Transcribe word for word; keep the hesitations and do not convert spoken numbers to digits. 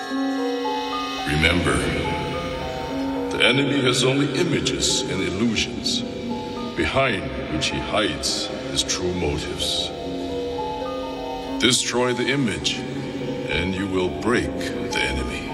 Remember, the enemy has only images and illusions, behind which he hides his true motives. Destroy the image, and you will break the enemy.